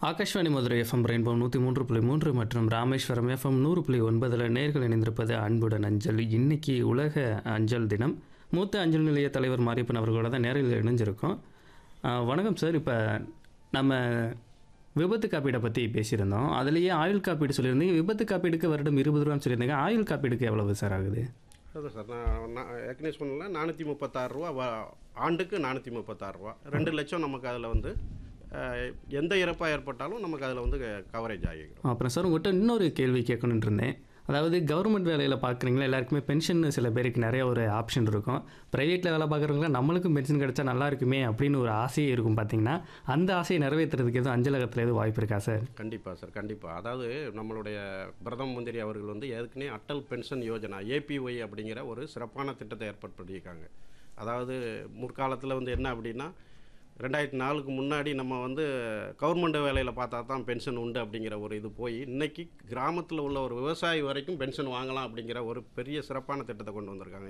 Akashvani Madurai FM rainbow 103.3 மற்றும் Rameswaram FM 100.9 நேர்கள் இணைந்திருப்பது அன்புடன் அஞ்சல். இன்னைக்கு உலக அஞ்சல் தினம். மூத்த அஞ்சல் நிலைய தலைவர் மாரியப்பன் அவர்களோட தான் நேரில் இணைஞ்சிருக்கோம். வணக்கம் சார். இப்போ நம்ம விபத்து காப்பீடை பற்றி பேசியிருந்தோம். அதுலேயே ஆயுள் காப்பீடு சொல்லியிருந்தீங்க. விபத்து காப்பீடுக்கு வருடம் 20 ரூபான்னு சொல்லியிருந்தீங்க. ஆயுள் காப்பீடுக்கு எவ்வளவு சார் ஆகுது? அதான் சார், நான் ஏற்கனவே சொன்னல 436 ரூபா, ஆண்டுக்கு 436 ரூபா. 2 லட்சம் நமக்கு அதில் வந்து எந்த இறப்பாக ஏற்பட்டாலும் நமக்கு அதில் வந்து கவரேஜ் ஆகிடும். அப்புறம் சார், உங்கள்கிட்ட இன்னொரு கேள்வி கேட்கணுன்ட்டு இருந்தேன். அதாவது கவர்மெண்ட் வேலையில் பார்க்குறீங்களா, எல்லாருக்குமே பென்ஷன் சில பேருக்கு நிறைய ஒரு ஆப்ஷன் இருக்கும். ப்ரைவேட்டில் வேலை பார்க்குறவங்களா நம்மளுக்கும் பென்ஷன் கிடைச்சா நல்லா இருக்குமே அப்படின்னு ஒரு ஆசையே இருக்கும். பார்த்தீங்கன்னா அந்த ஆசையை நிறைவேற்றுறதுக்கு எதுவும் அஞ்சலகத்தில் எதுவும் வாய்ப்பு இருக்கா சார்? கண்டிப்பாக சார், கண்டிப்பாக. அதாவது நம்மளுடைய பிரதம மந்திரி அவர்கள் வந்து ஏற்கனவே அட்டல் பென்ஷன் யோஜனா ஏபிஒய் அப்படிங்கிற ஒரு சிறப்பான திட்டத்தை ஏற்படுத்தியிருக்காங்க. அதாவது முற்காலத்தில் வந்து என்ன அப்படின்னா 2004க்கு முன்னாடி நம்ம வந்து கவர்மெண்ட் வேலையில் பார்த்தா தான் பென்ஷன் உண்டு அப்படிங்கிற ஒரு இது போய் இன்றைக்கி கிராமத்தில் உள்ள ஒரு விவசாயி வரைக்கும் பென்ஷன் வாங்கலாம் அப்படிங்கிற ஒரு பெரிய சிறப்பான திட்டத்தை கொண்டு வந்திருக்காங்க.